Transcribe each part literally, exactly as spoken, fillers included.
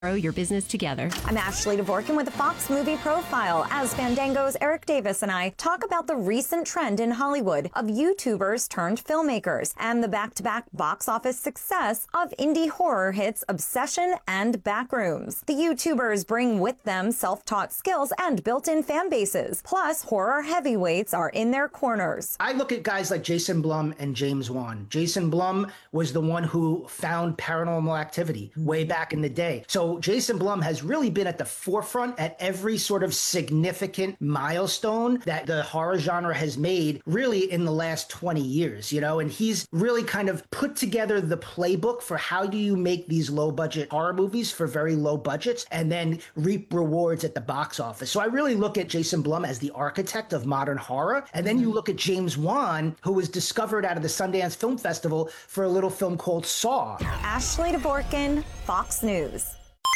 Grow your business together. I'm Ashley Dvorkin with the Fox Movie Profile as Fandango's Eric Davis and I talk about the recent trend in Hollywood of YouTubers turned filmmakers and the back-to-back box office success of indie horror hits Obsession and Backrooms. The YouTubers bring with them self-taught skills and built-in fan bases. Plus, horror heavyweights are in their corners. I look at guys like Jason Blum and James Wan. Jason Blum was the one who found Paranormal Activity way back in the day. So Jason Blum has really been at the forefront at every sort of significant milestone that the horror genre has made really in the last twenty years, you know, and he's really kind of put together the playbook for how do you make these low budget horror movies for very low budgets and then reap rewards at the box office. So I really look at Jason Blum as the architect of modern horror. And then you look at James Wan, who was discovered out of the Sundance Film Festival for a little film called Saw. Ashley Dvorkin, Fox News.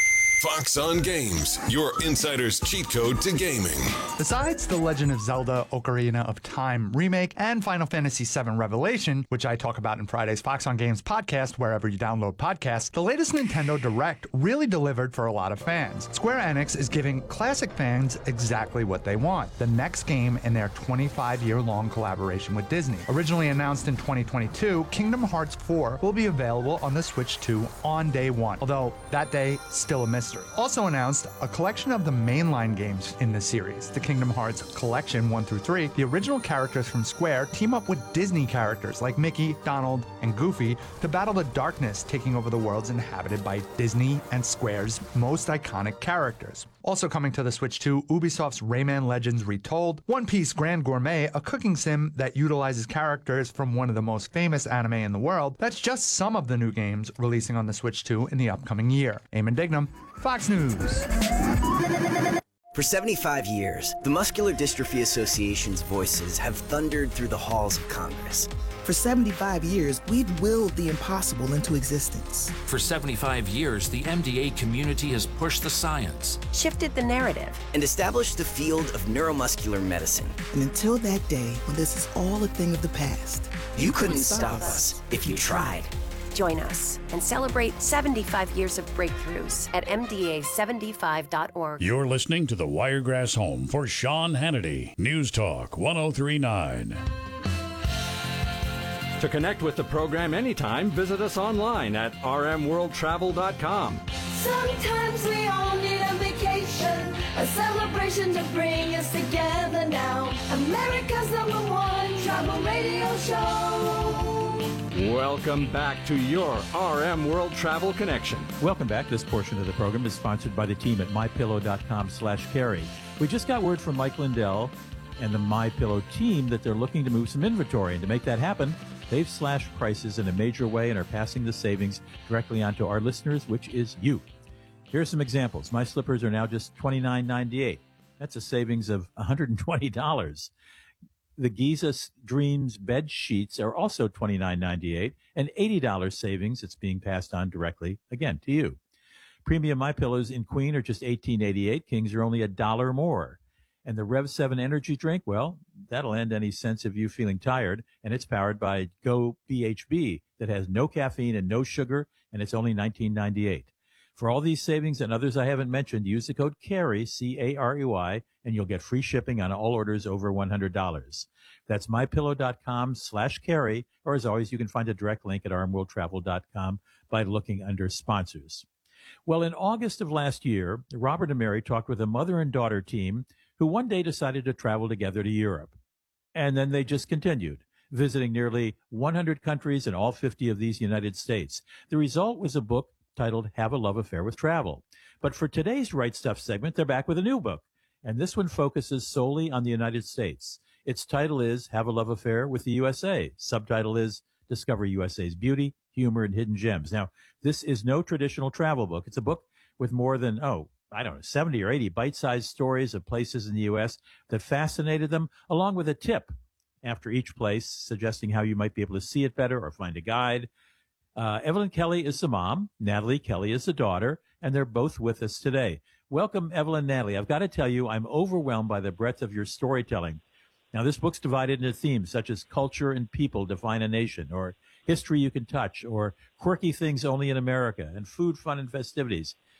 Fox on Games, your insider's cheat code to gaming. Besides The Legend of Zelda Ocarina of Time remake and Final Fantasy seven Revelation, which I talk about in Friday's Fox on Games podcast wherever you download podcasts, the latest Nintendo Direct really delivered for a lot of fans. Square Enix is giving classic fans exactly what they want, the next game in their twenty-five year long collaboration with Disney. Originally announced in twenty twenty-two, Kingdom Hearts four will be available on the Switch two on day one, although that day still a mystery. Also announced a collection of the mainline games in the series, the Kingdom Hearts Collection one through three. The original characters from Square team up with Disney characters like Mickey, Donald, and Goofy to battle the darkness taking over the worlds inhabited by Disney and Square's most iconic characters. Also coming to the Switch two, Ubisoft's Rayman Legends Retold, One Piece Grand Gourmet, a cooking sim that utilizes characters from one of the most famous anime in the world. That's just some of the new games releasing on the Switch two in the upcoming year. Eamon Dignam, Fox News. For seventy-five years, the Muscular Dystrophy Association's voices have thundered through the halls of Congress. For seventy-five years, we've willed the impossible into existence. For seventy-five years, the M D A community has pushed the science, shifted the narrative, and established the field of neuromuscular medicine. And until that day, when this is all a thing of the past, you, you couldn't stop us if you tried. Join us and celebrate seventy-five years of breakthroughs at M D A seventy-five dot org. You're listening to the Wiregrass Home for Sean Hannity. News Talk one oh three point nine. To connect with the program anytime, visit us online at r m world travel dot com. Sometimes we all need a vacation, a celebration to bring us together now. America's number one travel radio show. Welcome back to your R M World Travel Connection. Welcome back. This portion of the program is sponsored by the team at my pillow dot com slash carry. We just got word from Mike Lindell and the MyPillow team that they're looking to move some inventory. And to make that happen, they've slashed prices in a major way and are passing the savings directly on to our listeners, which is you. Here's some examples. My slippers are now just twenty-nine ninety-eight. That's a savings of one hundred twenty dollars. The Giza Dreams bed sheets are also twenty-nine ninety-eight, and eighty dollars savings. It's being passed on directly, again, to you. Premium My Pillows in Queen are just eighteen eighty-eight. Kings are only a dollar more. And the Rev seven energy drink, well, that'll end any sense of you feeling tired, and it's powered by Go B H B that has no caffeine and no sugar, and it's only nineteen ninety-eight. For all these savings and others I haven't mentioned, use the code CARRY, C A R E Y, and you'll get free shipping on all orders over one hundred dollars. That's my pillow dot com slash carry, or as always, you can find a direct link at r m world travel dot com by looking under sponsors. Well, in August of last year, Robert and Mary talked with a mother and daughter team who one day decided to travel together to Europe. And then they just continued, visiting nearly one hundred countries and all fifty of these United States. The result was a book titled Have a Love Affair with Travel. But for today's Right Stuff segment, they're back with a new book. And this one focuses solely on the United States. Its title is Have a Love Affair with the U S A. Subtitle is Discover U S A's Beauty, Humor, and Hidden Gems. Now, this is no traditional travel book. It's a book with more than, oh, I don't know, seventy or eighty bite-sized stories of places in the U S that fascinated them, along with a tip after each place, suggesting how you might be able to see it better or find a guide. Uh, Evelyn Kelly is the mom. Natalie Kelly is the daughter, and they're both with us today. Welcome, Evelyn and Natalie. I've got to tell you, I'm overwhelmed by the breadth of your storytelling. Now, this book's divided into themes such as culture and people define a nation, or history you can touch, or quirky things only in America, and food, fun, and festivities.